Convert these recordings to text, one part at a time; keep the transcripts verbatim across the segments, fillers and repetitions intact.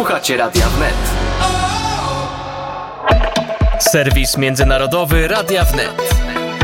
Słuchacie Radia Wnet. Serwis międzynarodowy Radia Wnet.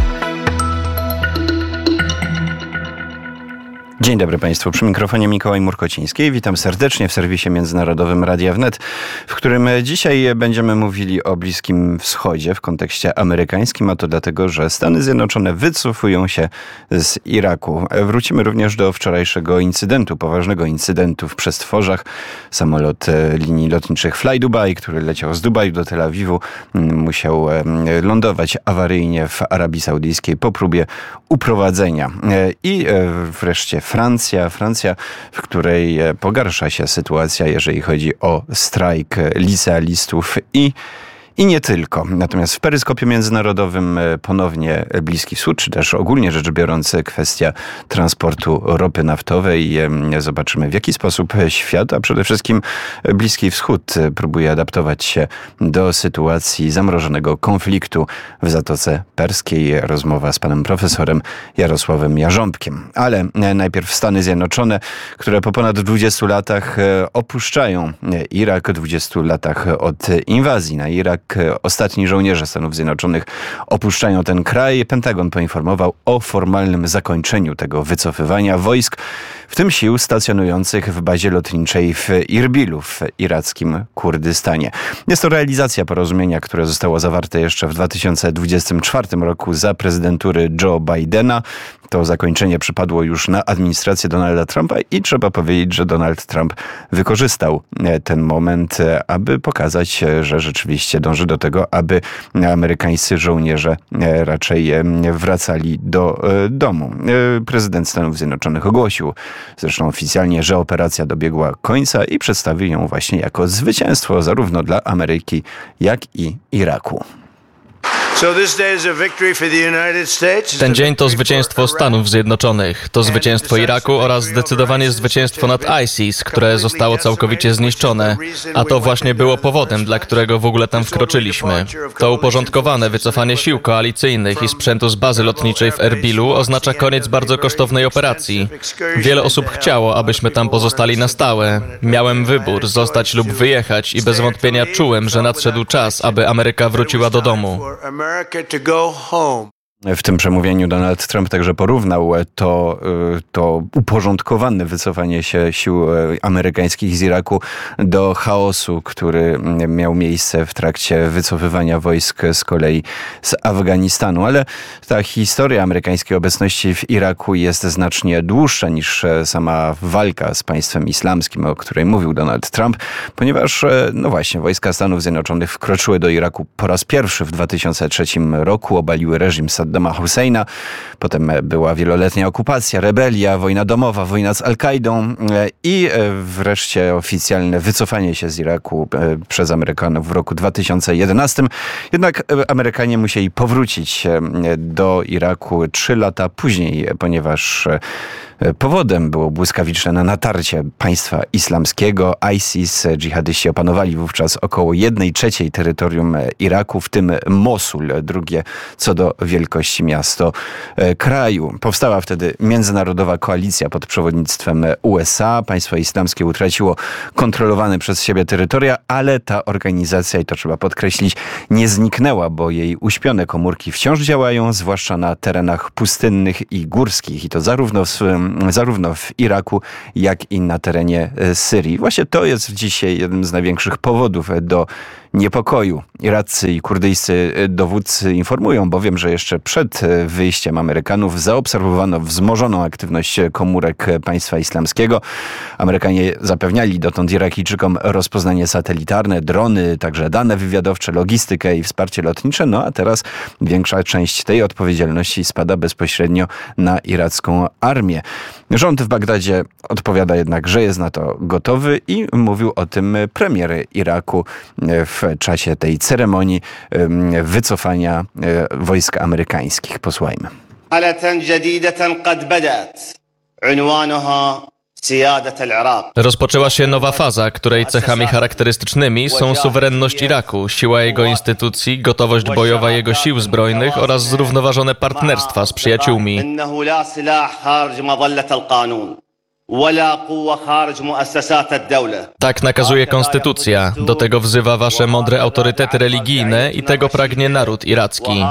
Dzień dobry Państwu, przy mikrofonie Mikołaj Murkociński. Witam serdecznie w serwisie międzynarodowym Radia Wnet, w którym dzisiaj będziemy mówili o Bliskim Wschodzie w kontekście amerykańskim, a to dlatego, że Stany Zjednoczone wycofują się z Iraku. Wrócimy również do wczorajszego incydentu, poważnego incydentu w Przestworzach. Samolot linii lotniczych Fly Dubai, który leciał z Dubaju do Tel Awiwu, musiał lądować awaryjnie w Arabii Saudyjskiej po próbie uprowadzenia. I wreszcie Francja, Francja, w której pogarsza się sytuacja, jeżeli chodzi o strajk licealistów i I nie tylko. Natomiast w peryskopie międzynarodowym ponownie Bliski Wschód, czy też ogólnie rzecz biorąc kwestia transportu ropy naftowej. Zobaczymy, w jaki sposób świat, a przede wszystkim Bliski Wschód próbuje adaptować się do sytuacji zamrożonego konfliktu w Zatoce Perskiej. Rozmowa z panem profesorem Jarosławem Jarząbkiem. Ale najpierw Stany Zjednoczone, które po ponad dwudziestu latach opuszczają Irak, dwudziestu latach od inwazji na Irak. Ostatni żołnierze Stanów Zjednoczonych opuszczają ten kraj. Pentagon poinformował o formalnym zakończeniu tego wycofywania wojsk, w tym sił stacjonujących w bazie lotniczej w Irbilu w irackim Kurdystanie. Jest to realizacja porozumienia, które zostało zawarte jeszcze w dwa tysiące dwudziestym czwartym roku za prezydentury Joe Bidena. To zakończenie przypadło już na administrację Donalda Trumpa i trzeba powiedzieć, że Donald Trump wykorzystał ten moment, aby pokazać, że rzeczywiście dąży do tego, aby amerykańscy żołnierze raczej wracali do domu. Prezydent Stanów Zjednoczonych ogłosił zresztą oficjalnie, że operacja dobiegła końca i przedstawił ją właśnie jako zwycięstwo zarówno dla Ameryki, jak i Iraku. Ten dzień to zwycięstwo Stanów Zjednoczonych, to zwycięstwo Iraku oraz zdecydowanie zwycięstwo nad ISIS, które zostało całkowicie zniszczone. A to właśnie było powodem, dla którego w ogóle tam wkroczyliśmy. To uporządkowane wycofanie sił koalicyjnych i sprzętu z bazy lotniczej w Erbilu oznacza koniec bardzo kosztownej operacji. Wiele osób chciało, abyśmy tam pozostali na stałe. Miałem wybór, zostać lub wyjechać i bez wątpienia czułem, że nadszedł czas, aby Ameryka wróciła do domu. W tym przemówieniu Donald Trump także porównał to, to uporządkowane wycofanie się sił amerykańskich z Iraku do chaosu, który miał miejsce w trakcie wycofywania wojsk z kolei z Afganistanu. Ale ta historia amerykańskiej obecności w Iraku jest znacznie dłuższa niż sama walka z państwem islamskim, o której mówił Donald Trump, ponieważ, no właśnie, wojska Stanów Zjednoczonych wkroczyły do Iraku po raz pierwszy w dwa tysiące trzecim roku, obaliły reżim Saddama Husseina. Potem była wieloletnia okupacja, rebelia, wojna domowa, wojna z Al-Kaidą i wreszcie oficjalne wycofanie się z Iraku przez Amerykanów w roku dwa tysiące jedenastym. Jednak Amerykanie musieli powrócić do Iraku trzy lata później, ponieważ powodem było błyskawiczne natarcie państwa islamskiego. ISIS, dżihadyści opanowali wówczas około jednej trzeciej terytorium Iraku, w tym Mosul, drugie co do wielkości miasto kraju. Powstała wtedy międzynarodowa koalicja pod przewodnictwem U S A. Państwo islamskie utraciło kontrolowane przez siebie terytoria, ale ta organizacja, i to trzeba podkreślić, nie zniknęła, bo jej uśpione komórki wciąż działają, zwłaszcza na terenach pustynnych i górskich. I to zarówno w zarówno w Iraku, jak i na terenie Syrii. Właśnie to jest dzisiaj jednym z największych powodów do niepokoju. Iraccy i kurdyjscy dowódcy informują bowiem, że jeszcze przed wyjściem Amerykanów zaobserwowano wzmożoną aktywność komórek państwa islamskiego. Amerykanie zapewniali dotąd Irakijczykom rozpoznanie satelitarne, drony, także dane wywiadowcze, logistykę i wsparcie lotnicze, no a teraz większa część tej odpowiedzialności spada bezpośrednio na iracką armię. Rząd w Bagdadzie odpowiada jednak, że jest na to gotowy i mówił o tym premier Iraku w czasie tej ceremonii wycofania wojsk amerykańskich. Posłuchajmy. Rozpoczęła się nowa faza, której cechami charakterystycznymi są suwerenność Iraku, siła jego instytucji, gotowość bojowa jego sił zbrojnych oraz zrównoważone partnerstwa z przyjaciółmi. Tak nakazuje konstytucja. Do tego wzywa wasze mądre autorytety religijne i tego pragnie naród iracki.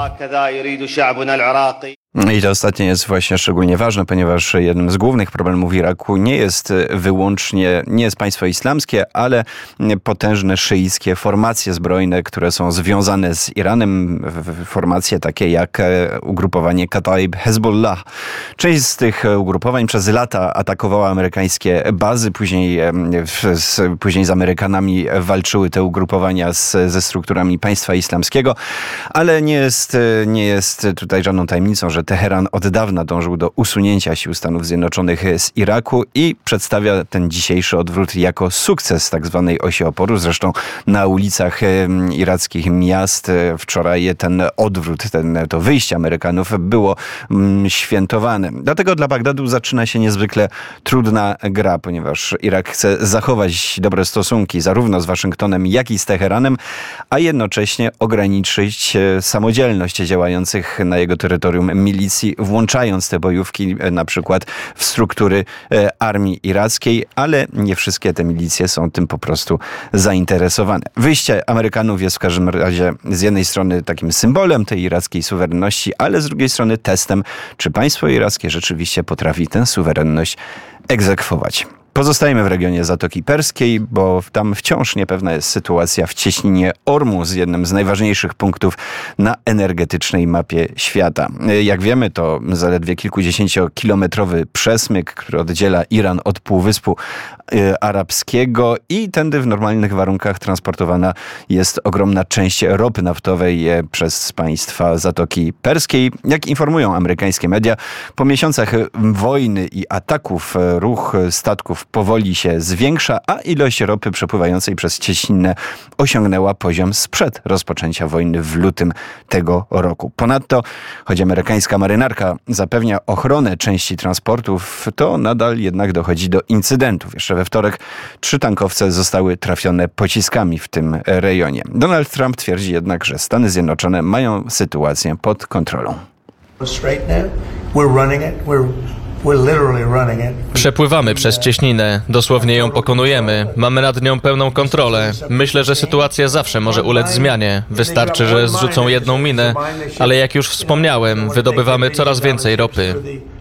I to ostatnie jest właśnie szczególnie ważne, ponieważ jednym z głównych problemów Iraku nie jest wyłącznie, nie jest państwo islamskie, ale potężne szyickie formacje zbrojne, które są związane z Iranem, formacje takie jak ugrupowanie Kataib Hezbollah. Część z tych ugrupowań przez lata atakowała amerykańskie bazy, później, z, później z Amerykanami walczyły te ugrupowania z, ze strukturami państwa islamskiego, ale nie jest, nie jest tutaj żadną tajemnicą, że Teheran od dawna dążył do usunięcia sił Stanów Zjednoczonych z Iraku i przedstawia ten dzisiejszy odwrót jako sukces tak zwanej osi oporu. Zresztą na ulicach irackich miast wczoraj ten odwrót, ten, to wyjście Amerykanów było świętowane. Dlatego dla Bagdadu zaczyna się niezwykle trudna gra, ponieważ Irak chce zachować dobre stosunki zarówno z Waszyngtonem, jak i z Teheranem, a jednocześnie ograniczyć samodzielność działających na jego terytorium milicji, włączając te bojówki na przykład w struktury armii irackiej, ale nie wszystkie te milicje są tym po prostu zainteresowane. Wyjście Amerykanów jest w każdym razie z jednej strony takim symbolem tej irackiej suwerenności, ale z drugiej strony testem, czy państwo irackie rzeczywiście potrafi tę suwerenność egzekwować. Pozostajemy w regionie Zatoki Perskiej, bo tam wciąż niepewna jest sytuacja w cieśninie Ormuz, jednym z najważniejszych punktów na energetycznej mapie świata. Jak wiemy, to zaledwie kilkudziesięciokilometrowy przesmyk, który oddziela Iran od Półwyspu Arabskiego i tędy w normalnych warunkach transportowana jest ogromna część ropy naftowej przez państwa Zatoki Perskiej. Jak informują amerykańskie media, po miesiącach wojny i ataków ruch statków powoli się zwiększa, a ilość ropy przepływającej przez cieśninę osiągnęła poziom sprzed rozpoczęcia wojny w lutym tego roku. Ponadto, choć amerykańska marynarka zapewnia ochronę części transportów, to nadal jednak dochodzi do incydentów. Jeszcze we wtorek trzy tankowce zostały trafione pociskami w tym rejonie. Donald Trump twierdzi jednak, że Stany Zjednoczone mają sytuację pod kontrolą. Przepływamy przez cieśninę, dosłownie ją pokonujemy, mamy nad nią pełną kontrolę. Myślę, że sytuacja zawsze może ulec zmianie. Wystarczy, że zrzucą jedną minę, ale jak już wspomniałem, wydobywamy coraz więcej ropy.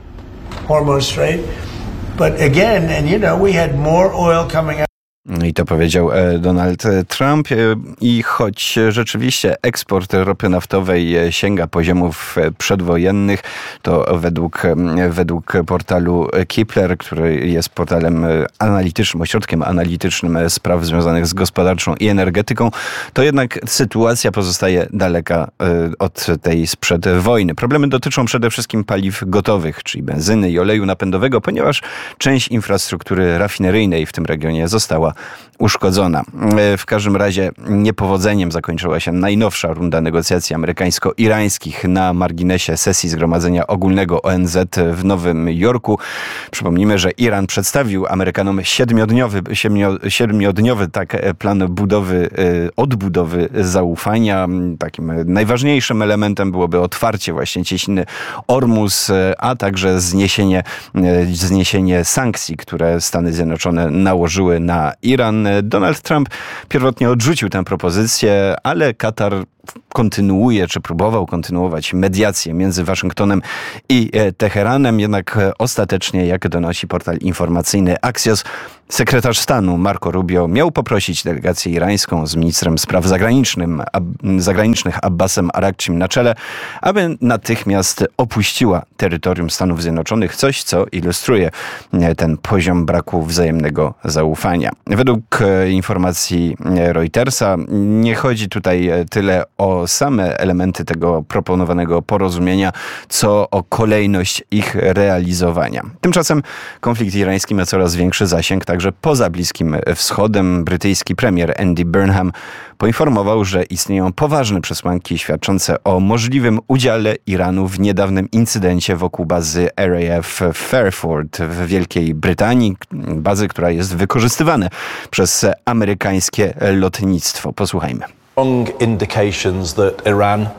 I to powiedział Donald Trump. I choć rzeczywiście eksport ropy naftowej sięga poziomów przedwojennych, to według, według portalu Kepler, który jest portalem analitycznym, ośrodkiem analitycznym spraw związanych z gospodarczą i energetyką, to jednak sytuacja pozostaje daleka od tej sprzed wojny. Problemy dotyczą przede wszystkim paliw gotowych, czyli benzyny i oleju napędowego, ponieważ część infrastruktury rafineryjnej w tym regionie została uszkodzona. W każdym razie niepowodzeniem zakończyła się najnowsza runda negocjacji amerykańsko-irańskich na marginesie sesji Zgromadzenia Ogólnego O N Z w Nowym Jorku. Przypomnijmy, że Iran przedstawił Amerykanom siedmiodniowy, siedmiodniowy tak, plan budowy, odbudowy zaufania. Takim najważniejszym elementem byłoby otwarcie właśnie cieśniny Ormuz, a także zniesienie, zniesienie sankcji, które Stany Zjednoczone nałożyły na Iran. Donald Trump pierwotnie odrzucił tę propozycję, ale Katar kontynuuje, czy próbował kontynuować mediację między Waszyngtonem i Teheranem, jednak ostatecznie, jak donosi portal informacyjny Axios, sekretarz stanu Marco Rubio miał poprosić delegację irańską z ministrem spraw zagranicznym, ab, zagranicznych Abbasem Arakcim na czele, aby natychmiast opuściła terytorium Stanów Zjednoczonych, coś co ilustruje ten poziom braku wzajemnego zaufania. Według informacji Reutersa nie chodzi tutaj tyle o same elementy tego proponowanego porozumienia, co o kolejność ich realizowania. Tymczasem konflikt irański ma coraz większy zasięg także poza Bliskim Wschodem. Brytyjski premier Andy Burnham poinformował, że istnieją poważne przesłanki świadczące o możliwym udziale Iranu w niedawnym incydencie wokół bazy R A F w Fairford w Wielkiej Brytanii, bazy, która jest wykorzystywana przez amerykańskie lotnictwo. Posłuchajmy. Strong indications that Iran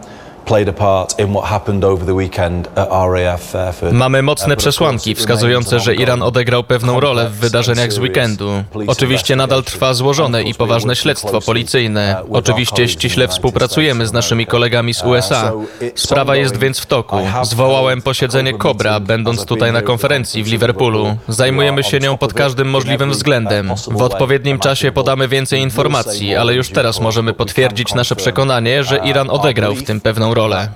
Mamy mocne przesłanki wskazujące, że Iran odegrał pewną rolę w wydarzeniach z weekendu. Oczywiście nadal trwa złożone i poważne śledztwo policyjne. Oczywiście ściśle współpracujemy z naszymi kolegami z U S A. Sprawa jest więc w toku. Zwołałem posiedzenie Kobra, będąc tutaj na konferencji w Liverpoolu. Zajmujemy się nią pod każdym możliwym względem. W odpowiednim czasie podamy więcej informacji, ale już teraz możemy potwierdzić nasze przekonanie, że Iran odegrał w tym pewną rolę.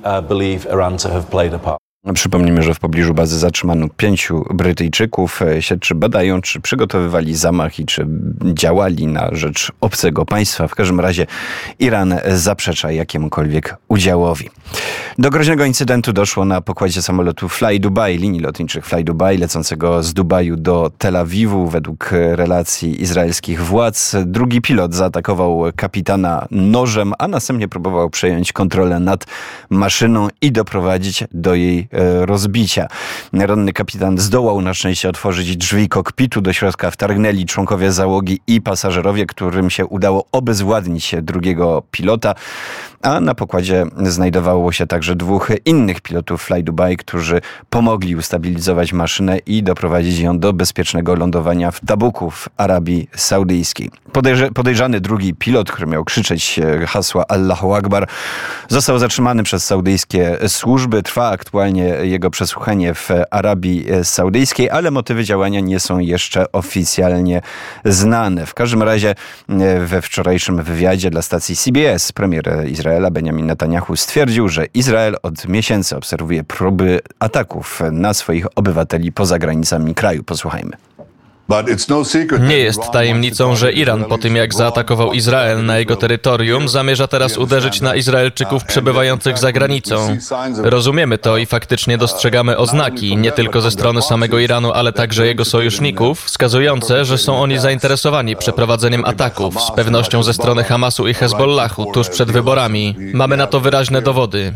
Przypomnijmy, że w pobliżu bazy zatrzymano pięciu Brytyjczyków. Śledczy badają, czy przygotowywali zamach i czy działali na rzecz obcego państwa. W każdym razie Iran zaprzecza jakiemukolwiek udziałowi. Do groźnego incydentu doszło na pokładzie samolotu Fly Dubai, linii lotniczych Fly Dubai, lecącego z Dubaju do Tel Awiwu. Według relacji izraelskich władz drugi pilot zaatakował kapitana nożem, a następnie próbował przejąć kontrolę nad maszyną i doprowadzić do jej rozbicia. Ranny kapitan zdołał na szczęście otworzyć drzwi kokpitu. Do środka wtargnęli członkowie załogi i pasażerowie, którym się udało obezwładnić drugiego pilota, a na pokładzie znajdowało się także dwóch innych pilotów Fly Dubai, którzy pomogli ustabilizować maszynę i doprowadzić ją do bezpiecznego lądowania w Tabuku w Arabii Saudyjskiej. Podejrze- podejrzany drugi pilot, który miał krzyczeć hasła Allahu Akbar, został zatrzymany przez saudyjskie służby. Trwa aktualnie jego przesłuchanie w Arabii Saudyjskiej, ale motywy działania nie są jeszcze oficjalnie znane. W każdym razie we wczorajszym wywiadzie dla stacji C B S premier Izraela Benjamin Netanyahu stwierdził, że Izrael od miesięcy obserwuje próby ataków na swoich obywateli poza granicami kraju. Posłuchajmy. Nie jest tajemnicą, że Iran po tym, jak zaatakował Izrael na jego terytorium, zamierza teraz uderzyć na Izraelczyków przebywających za granicą. Rozumiemy to i faktycznie dostrzegamy oznaki, nie tylko ze strony samego Iranu, ale także jego sojuszników, wskazujące, że są oni zainteresowani przeprowadzeniem ataków, z pewnością ze strony Hamasu i Hezbollahu tuż przed wyborami. Mamy na to wyraźne dowody.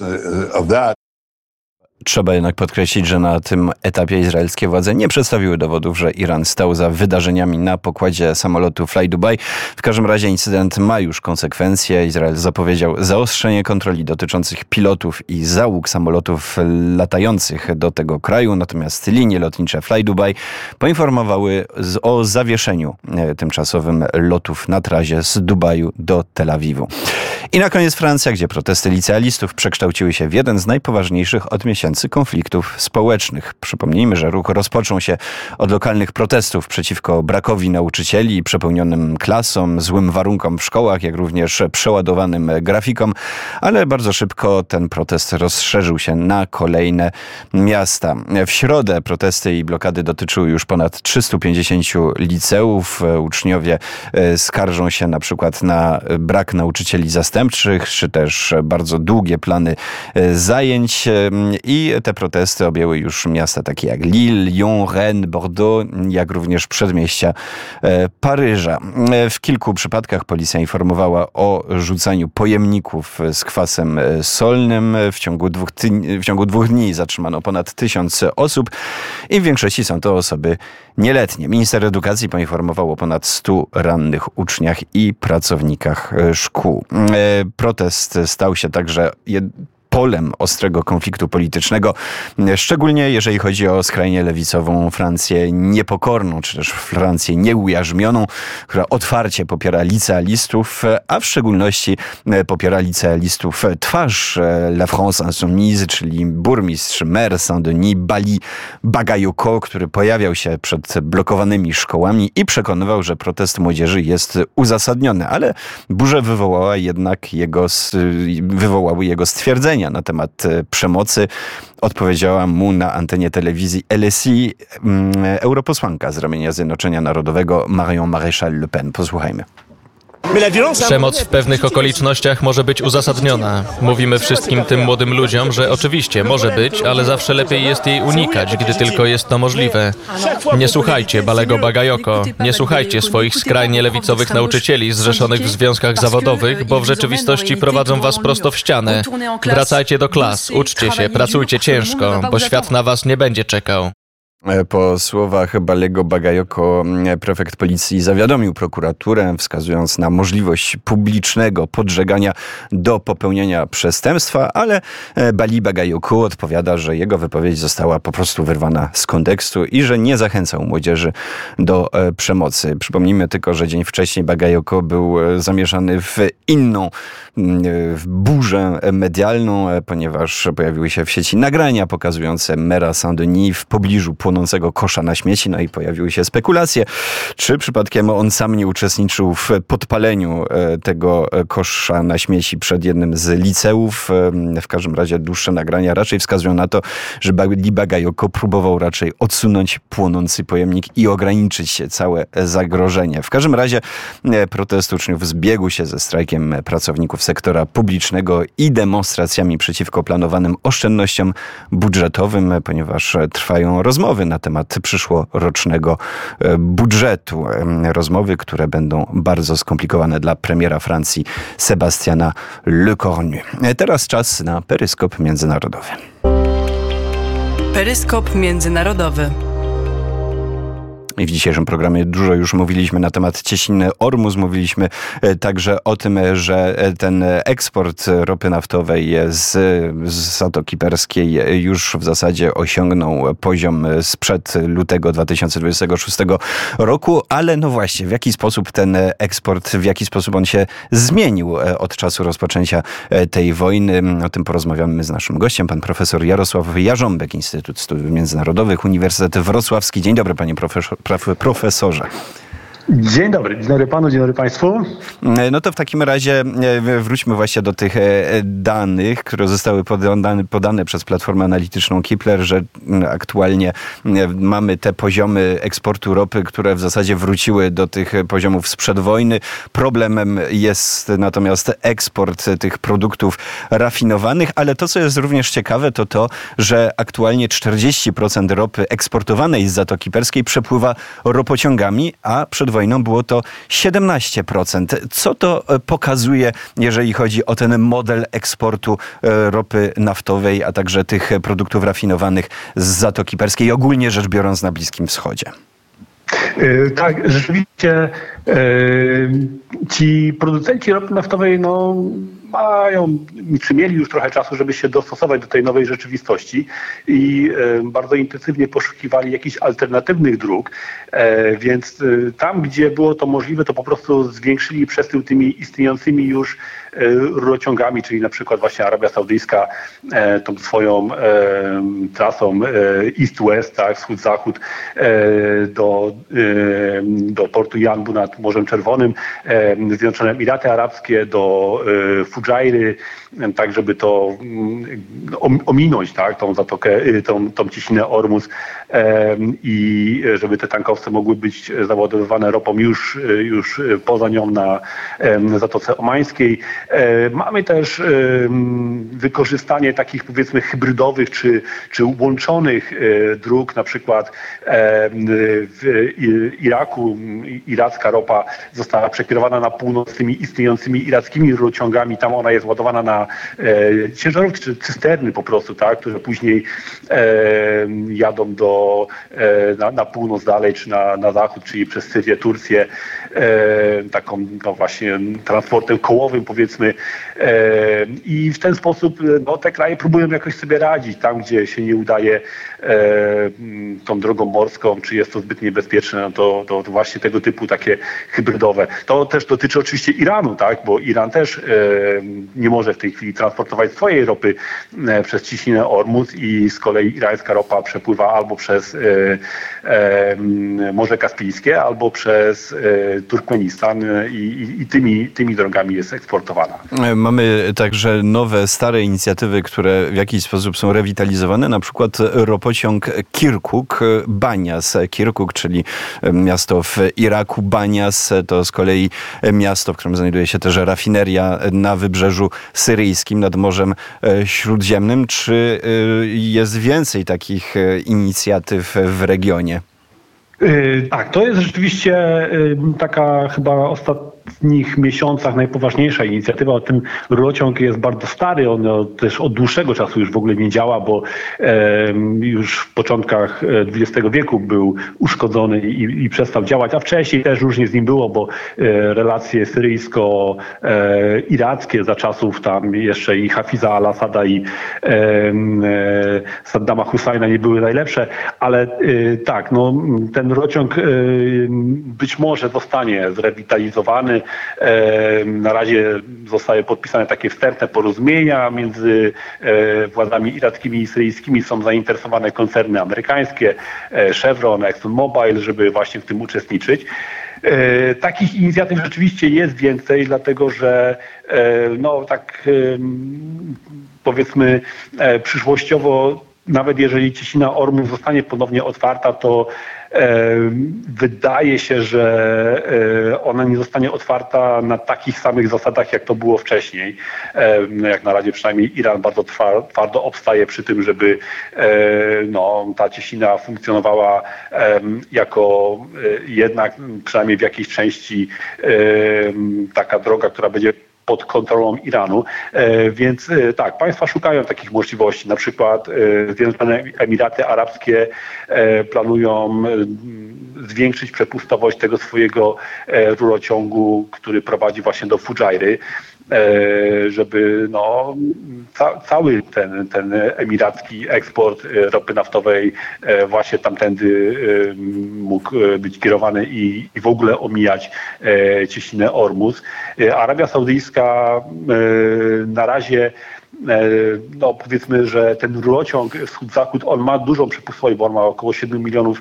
Trzeba jednak podkreślić, że na tym etapie izraelskie władze nie przedstawiły dowodów, że Iran stał za wydarzeniami na pokładzie samolotu Fly Dubai. W każdym razie incydent ma już konsekwencje. Izrael zapowiedział zaostrzenie kontroli dotyczących pilotów i załóg samolotów latających do tego kraju. Natomiast linie lotnicze Fly Dubai poinformowały o zawieszeniu tymczasowym lotów na trasie z Dubaju do Tel Awiwu. I na koniec Francja, gdzie protesty licealistów przekształciły się w jeden z najpoważniejszych od miesięcy konfliktów społecznych. Przypomnijmy, że ruch rozpoczął się od lokalnych protestów przeciwko brakowi nauczycieli, przepełnionym klasom, złym warunkom w szkołach, jak również przeładowanym grafikom, ale bardzo szybko ten protest rozszerzył się na kolejne miasta. W środę protesty i blokady dotyczyły już ponad trzystu pięćdziesięciu liceów. Uczniowie skarżą się na przykład na brak nauczycieli zastępczych, czy też bardzo długie plany zajęć. I te protesty objęły już miasta takie jak Lille, Lyon, Rennes, Bordeaux, jak również przedmieścia Paryża. W kilku przypadkach policja informowała o rzucaniu pojemników z kwasem solnym. W ciągu dwóch, ty- w ciągu dwóch dni zatrzymano ponad tysiąc osób i w większości są to osoby nieletnie. Minister edukacji poinformował o ponad stu rannych uczniach i pracownikach szkół. Protest stał się także jed- polem ostrego konfliktu politycznego, szczególnie jeżeli chodzi o skrajnie lewicową Francję niepokorną, czy też Francję nieujarzmioną, która otwarcie popiera licealistów, a w szczególności popiera licealistów twarz La France Insoumise, czyli burmistrz, mer Saint-Denis, Bali Bagayoko, który pojawiał się przed blokowanymi szkołami i przekonywał, że protest młodzieży jest uzasadniony, ale burzę wywołała jednak jego, wywołały jego stwierdzenia na temat przemocy. Odpowiedziała mu na antenie telewizji L S I europosłanka z ramienia Zjednoczenia Narodowego Marion Maréchal Le Pen. Posłuchajmy. Przemoc w pewnych okolicznościach może być uzasadniona. Mówimy wszystkim tym młodym ludziom, że oczywiście może być, ale zawsze lepiej jest jej unikać, gdy tylko jest to możliwe. Nie słuchajcie Balego Bagayoko, nie słuchajcie swoich skrajnie lewicowych nauczycieli zrzeszonych w związkach zawodowych, bo w rzeczywistości prowadzą was prosto w ścianę. Wracajcie do klas, uczcie się, pracujcie ciężko, bo świat na was nie będzie czekał. Po słowach Balego Bagayoko prefekt policji zawiadomił prokuraturę, wskazując na możliwość publicznego podżegania do popełnienia przestępstwa, ale Bali Bagayoko odpowiada, że jego wypowiedź została po prostu wyrwana z kontekstu i że nie zachęcał młodzieży do przemocy. Przypomnijmy tylko, że dzień wcześniej Bagayoko był zamieszany w inną w burzę medialną, ponieważ pojawiły się w sieci nagrania pokazujące mera Saint-Denis w pobliżu płonącego kosza na śmieci, no i pojawiły się spekulacje, czy przypadkiem on sam nie uczestniczył w podpaleniu tego kosza na śmieci przed jednym z liceów. W każdym razie dłuższe nagrania raczej wskazują na to, że Bali Bagayoko próbował raczej odsunąć płonący pojemnik i ograniczyć całe zagrożenie. W każdym razie protest uczniów zbiegł się ze strajkiem pracowników sektora publicznego i demonstracjami przeciwko planowanym oszczędnościom budżetowym, ponieważ trwają rozmowy na temat przyszłorocznego budżetu. Rozmowy, które będą bardzo skomplikowane dla premiera Francji Sebastiana Lecornu. Teraz czas na peryskop międzynarodowy. Peryskop międzynarodowy. I w dzisiejszym programie dużo już mówiliśmy na temat cieśniny Ormus. Mówiliśmy także o tym, że ten eksport ropy naftowej z, z Zatoki Perskiej już w zasadzie osiągnął poziom sprzed lutego dwa tysiące dwudziestego szóstego roku. Ale no właśnie, w jaki sposób ten eksport, w jaki sposób on się zmienił od czasu rozpoczęcia tej wojny? O tym porozmawiamy z naszym gościem, pan profesor Jarosław Jarząbek, Instytut Studiów Międzynarodowych, Uniwersytet Wrocławski. Dzień dobry, panie profesor. profesorze. Dzień dobry, dzień dobry panu, dzień dobry państwu. No to w takim razie wróćmy właśnie do tych danych, które zostały podane, podane przez platformę analityczną Kepler, że aktualnie mamy te poziomy eksportu ropy, które w zasadzie wróciły do tych poziomów sprzed wojny. Problemem jest natomiast eksport tych produktów rafinowanych, ale to, co jest również ciekawe, to to, że aktualnie czterdzieści procent ropy eksportowanej z Zatoki Perskiej przepływa ropociągami, a przed wojną było to siedemnaście procent. Co to pokazuje, jeżeli chodzi o ten model eksportu ropy naftowej, a także tych produktów rafinowanych z Zatoki Perskiej, ogólnie rzecz biorąc na Bliskim Wschodzie? Yy, tak, rzeczywiście yy, ci producenci ropy naftowej no, mają, czy mieli już trochę czasu, żeby się dostosować do tej nowej rzeczywistości i yy, bardzo intensywnie poszukiwali jakichś alternatywnych dróg, yy, więc yy, tam, gdzie było to możliwe, to po prostu zwiększyli przesył tymi istniejącymi już rurociągami, czyli na przykład właśnie Arabia Saudyjska e, tą swoją e, trasą e, East-West, tak, wschód-zachód e, do, e, do portu Yanbu nad Morzem Czerwonym, e, Zjednoczone Emiraty Arabskie do e, Fudżajry, e, tak żeby to um, ominąć, tak, tą zatokę, tą, tą cieśninę Ormus e, i żeby te tankowce mogły być załadowywane ropą już, już poza nią na e, Zatoce Omańskiej. Mamy też wykorzystanie takich, powiedzmy, hybrydowych czy, czy łączonych dróg, na przykład w Iraku iracka ropa została przekierowana na północ tymi istniejącymi irackimi rurociągami, tam ona jest ładowana na ciężarówki czy cysterny po prostu, tak, które później jadą do, na, na północ dalej czy na, na zachód, czyli przez Syrię, Turcję, taką no właśnie transportem kołowym, powiedzmy, i w ten sposób no, te kraje próbują jakoś sobie radzić tam, gdzie się nie udaje tą drogą morską, czy jest to zbyt niebezpieczne, no to, to, to właśnie tego typu takie hybrydowe. To też dotyczy oczywiście Iranu, tak, bo Iran też nie może w tej chwili transportować swojej ropy przez ciśninę Ormus i z kolei irańska ropa przepływa albo przez Morze Kaspijskie, albo przez Turkmenistan i, i, i tymi, tymi drogami jest eksportowana. Mamy także nowe, stare inicjatywy, które w jakiś sposób są rewitalizowane, na przykład ropociąg Kirkuk-Banias. Kirkuk, czyli miasto w Iraku, Banias to z kolei miasto, w którym znajduje się też rafineria na wybrzeżu syryjskim nad Morzem Śródziemnym. Czy jest więcej takich inicjatyw w regionie? Yy, tak, to jest rzeczywiście yy, taka chyba ostatnia ostatnich miesiącach najpoważniejsza inicjatywa. Ten rurociąg jest bardzo stary, on też od dłuższego czasu już w ogóle nie działa, bo e, już w początkach dwudziestego wieku był uszkodzony i, i przestał działać, a wcześniej też różnie z nim było, bo e, relacje syryjsko-irackie za czasów tam jeszcze i Hafiza al-Assada i e, e, Saddama Husajna nie były najlepsze, ale e, tak, no, ten rurociąg e, być może zostanie zrewitalizowany. E, na razie zostały podpisane takie wstępne porozumienia między e, władzami irackimi i syryjskimi. Są zainteresowane koncerny amerykańskie, e, Chevron, ExxonMobil, żeby właśnie w tym uczestniczyć. E, takich inicjatyw rzeczywiście jest więcej, dlatego że e, no tak e, powiedzmy e, przyszłościowo, nawet jeżeli Cieśnina Ormus zostanie ponownie otwarta, to e, wydaje się, że e, ona nie zostanie otwarta na takich samych zasadach, jak to było wcześniej. E, jak na razie przynajmniej Iran bardzo twardo obstaje przy tym, żeby e, no, ta Cieśnina funkcjonowała e, jako e, jednak przynajmniej w jakiejś części e, taka droga, która będzie pod kontrolą Iranu, e, więc e, tak, państwa szukają takich możliwości. Na przykład e, Zjednoczone Emiraty Arabskie e, planują e, zwiększyć przepustowość tego swojego e, rurociągu, który prowadzi właśnie do Fudżajry, e, żeby no, ca, cały ten, ten emiracki eksport e, ropy naftowej e, właśnie tamtędy e, mógł być kierowany i, i w ogóle omijać e, Cieśninę Ormus. E, Arabia Saudyjska na razie, no powiedzmy, że ten rurociąg wschód-zachód, on ma dużą przepustowość, bo on ma około siedem milionów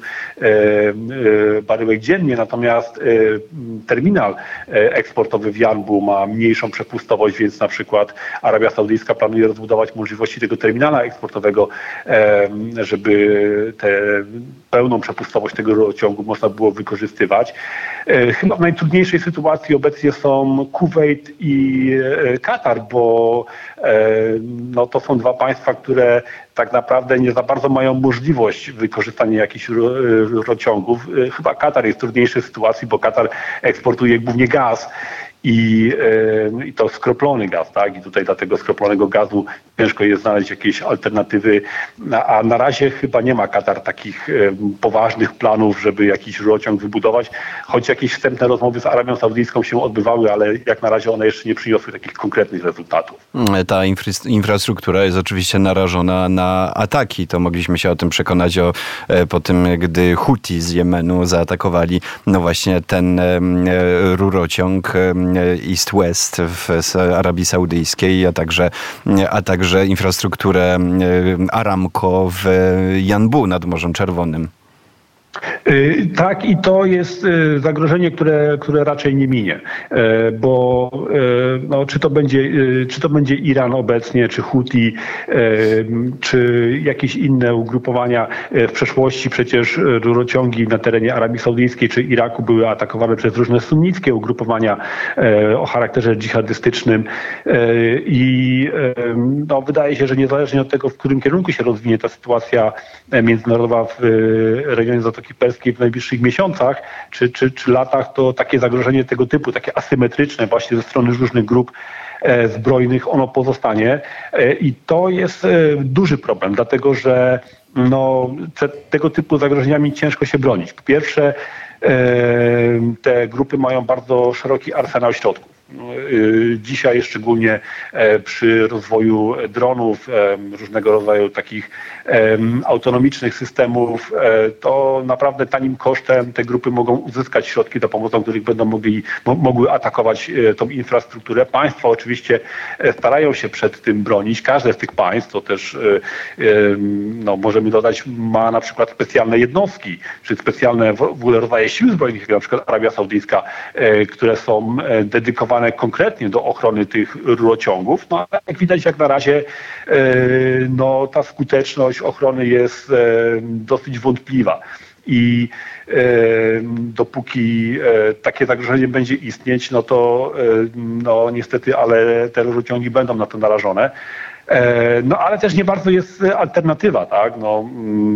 baryłek dziennie, natomiast terminal eksportowy w Janbu ma mniejszą przepustowość, więc na przykład Arabia Saudyjska planuje rozbudować możliwości tego terminala eksportowego, żeby tę pełną przepustowość tego rurociągu można było wykorzystywać. Chyba w najtrudniejszej sytuacji obecnie są Kuwejt i Katar, bo no, to są dwa państwa, które tak naprawdę nie za bardzo mają możliwość wykorzystania jakichś rurociągów. Chyba Katar jest w trudniejszej sytuacji, bo Katar eksportuje głównie gaz. I, i to skroplony gaz, tak? I tutaj dla tego skroplonego gazu ciężko jest znaleźć jakieś alternatywy, a na razie chyba nie ma Katar takich poważnych planów, żeby jakiś rurociąg wybudować, choć jakieś wstępne rozmowy z Arabią Saudyjską się odbywały, ale jak na razie one jeszcze nie przyniosły takich konkretnych rezultatów. Ta infra- infrastruktura jest oczywiście narażona na ataki. To mogliśmy się o tym przekonać o, po tym, gdy Huti z Jemenu zaatakowali no właśnie ten rurociąg East-West w Arabii Saudyjskiej, a także, a także infrastrukturę Aramco w Janbu nad Morzem Czerwonym. Tak, i to jest zagrożenie, które, które raczej nie minie, bo no, czy to będzie, czy to będzie Iran obecnie, czy Huti, czy jakieś inne ugrupowania. W przeszłości przecież rurociągi na terenie Arabii Saudyjskiej czy Iraku były atakowane przez różne sunnickie ugrupowania o charakterze dżihadystycznym i no, wydaje się, że niezależnie od tego, w którym kierunku się rozwinie ta sytuacja międzynarodowa w rejonie Zatoki Perskiej w najbliższych miesiącach czy, czy, czy latach, to takie zagrożenie tego typu, takie asymetryczne właśnie ze strony różnych grup e, zbrojnych, ono pozostanie e, i to jest e, duży problem, dlatego że no, te, tego typu zagrożeniami ciężko się bronić. Po pierwsze, e, te grupy mają bardzo szeroki arsenał środków. Dzisiaj szczególnie przy rozwoju dronów, różnego rodzaju takich autonomicznych systemów, to naprawdę tanim kosztem te grupy mogą uzyskać środki, za pomocą których będą mogli, mogły atakować tą infrastrukturę. Państwa oczywiście starają się przed tym bronić. Każde z tych państw, to też no, możemy dodać, ma na przykład specjalne jednostki, czy specjalne w ogóle rodzaje sił zbrojnych, jak na przykład Arabia Saudyjska, które są dedykowane konkretnie do ochrony tych rurociągów. No, ale jak widać, jak na razie no, ta skuteczność ochrony jest dosyć wątpliwa. I e, dopóki e, takie zagrożenie będzie istnieć, no to e, no, niestety, ale te rurociągi będą na to narażone. No ale też nie bardzo jest alternatywa, tak? No,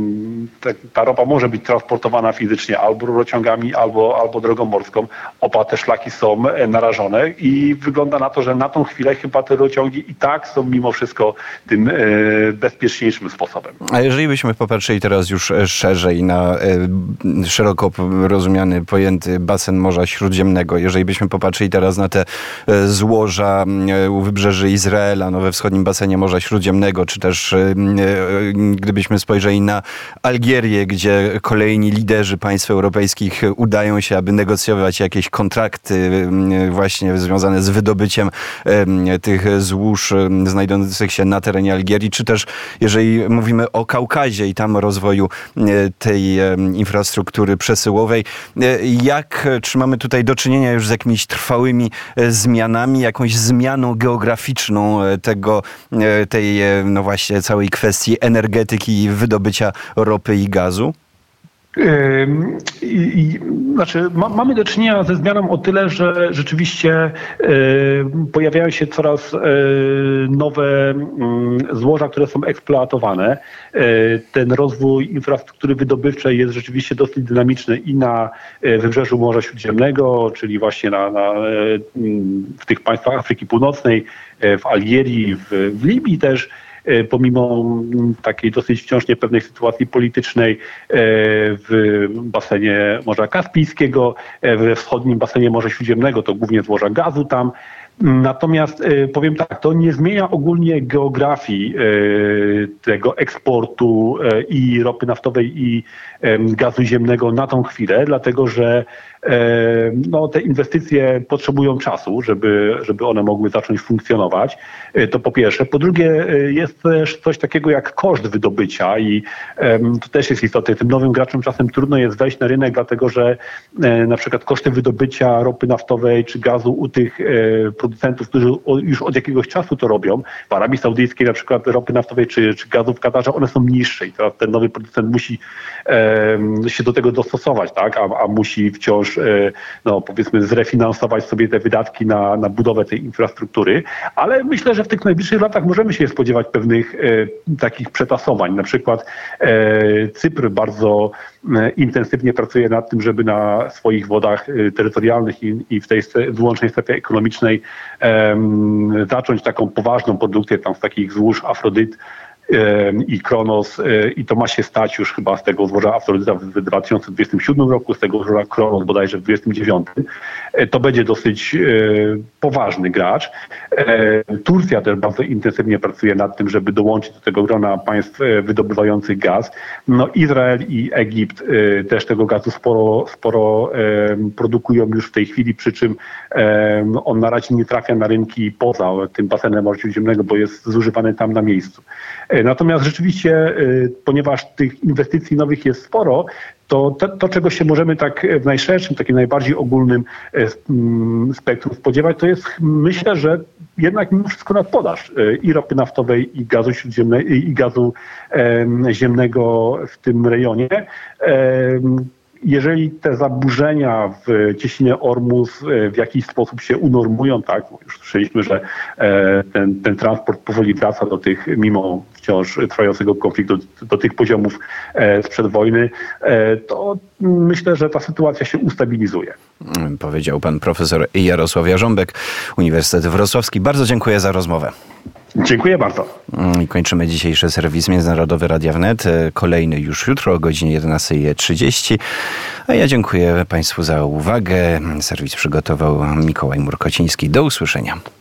ta ropa może być transportowana fizycznie albo rurociągami, albo, albo drogą morską. Oba te szlaki są narażone i wygląda na to, że na tą chwilę chyba te rurociągi i tak są mimo wszystko tym bezpieczniejszym sposobem. A jeżeli byśmy popatrzyli teraz już szerzej na szeroko rozumiany, pojęty basen Morza Śródziemnego, jeżeli byśmy popatrzyli teraz na te złoża u wybrzeży Izraela, no we wschodnim basenie Morza Śródziemnego, czy też gdybyśmy spojrzeli na Algierię, gdzie kolejni liderzy państw europejskich udają się, aby negocjować jakieś kontrakty właśnie związane z wydobyciem tych złóż znajdujących się na terenie Algierii, czy też jeżeli mówimy o Kaukazie i tam rozwoju tej infrastruktury przesyłowej, jak, czy mamy tutaj do czynienia już z jakimiś trwałymi zmianami, jakąś zmianą geograficzną tego, tej no właśnie całej kwestii energetyki i wydobycia ropy i gazu? I, i, znaczy, ma, mamy do czynienia ze zmianą o tyle, że rzeczywiście y, pojawiają się coraz y, nowe y, złoża, które są eksploatowane. Y, ten rozwój infrastruktury wydobywczej jest rzeczywiście dosyć dynamiczny i na y, wybrzeżu Morza Śródziemnego, czyli właśnie na, na, y, w tych państwach Afryki Północnej, y, w Algierii, w, w Libii też. Pomimo takiej dosyć wciąż niepewnej sytuacji politycznej w basenie Morza Kaspijskiego, we wschodnim basenie Morza Śródziemnego, to głównie złoża gazu tam. Natomiast powiem tak, to nie zmienia ogólnie geografii tego eksportu i ropy naftowej i gazu ziemnego na tą chwilę, dlatego że no, te inwestycje potrzebują czasu, żeby, żeby one mogły zacząć funkcjonować. To po pierwsze. Po drugie, jest też coś takiego jak koszt wydobycia i to też jest istotne. Tym nowym graczom czasem trudno jest wejść na rynek, dlatego że na przykład koszty wydobycia ropy naftowej czy gazu u tych producentów, którzy już od jakiegoś czasu to robią, w Arabii Saudyjskiej na przykład ropy naftowej czy, czy gazu w Katarze, one są niższe i teraz ten nowy producent musi się do tego dostosować, tak? a, a musi wciąż no, powiedzmy zrefinansować sobie te wydatki na, na budowę tej infrastruktury, ale myślę, że w tych najbliższych latach możemy się spodziewać pewnych e, takich przetasowań. Na przykład e, Cypr bardzo e, intensywnie pracuje nad tym, żeby na swoich wodach e, terytorialnych i, i w tej wyłącznej strefie ekonomicznej e, zacząć taką poważną produkcję tam z takich złóż Afrodyt i Kronos, i to ma się stać już chyba z tego złoża Afrodyta w dwa tysiące dwudziestym siódmym roku, z tego złoża Kronos bodajże w dwa tysiące dwudziestym dziewiątym. To będzie dosyć poważny gracz. Turcja też bardzo intensywnie pracuje nad tym, żeby dołączyć do tego grona państw wydobywających gaz. No Izrael i Egipt też tego gazu sporo, sporo produkują już w tej chwili, przy czym on na razie nie trafia na rynki poza tym basenem Morza Śródziemnego, bo jest zużywany tam na miejscu. Natomiast rzeczywiście, ponieważ tych inwestycji nowych jest sporo, to, to, to czego się możemy tak w najszerszym, takim najbardziej ogólnym spektrum spodziewać, to jest, myślę, że jednak mimo wszystko nadpodaż i ropy naftowej, i gazu śródziemnego, i gazu ziemnego w tym rejonie. Jeżeli te zaburzenia w cieśninie Ormus w jakiś sposób się unormują, tak, już słyszeliśmy, że ten, ten transport powoli wraca do tych, mimo wciąż trwającego konfliktu, do, do tych poziomów sprzed wojny, to myślę, że ta sytuacja się ustabilizuje. Powiedział pan profesor Jarosław Jarząbek, Uniwersytet Wrocławski. Bardzo dziękuję za rozmowę. Dziękuję bardzo. I kończymy dzisiejszy serwis Międzynarodowy Radia Wnet. Kolejny już jutro o godzinie jedenasta trzydzieści. A ja dziękuję państwu za uwagę. Serwis przygotował Mikołaj Murkociński. Do usłyszenia.